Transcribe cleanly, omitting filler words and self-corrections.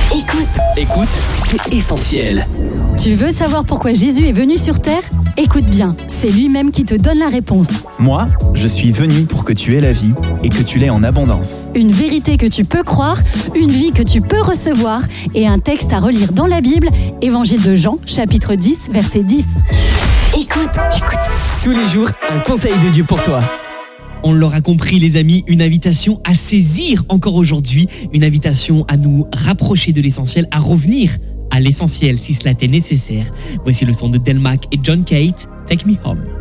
Écoute, c'est essentiel. Tu veux savoir pourquoi Jésus est venu sur terre ? Écoute bien, c'est lui-même qui te donne la réponse. Moi, je suis venu pour que tu aies la vie et que tu l'aies en abondance. Une vérité que tu peux croire, une vie que tu peux recevoir et un texte à relire dans la Bible, Évangile de Jean, chapitre 10, verset 10. Écoute. Tous les jours, un conseil de Dieu pour toi. On l'aura compris les amis, une invitation à saisir encore aujourd'hui, une invitation à nous rapprocher de l'essentiel, à revenir à l'essentiel si cela t'est nécessaire. Voici le son de Delmac et John Kate, Take Me Home.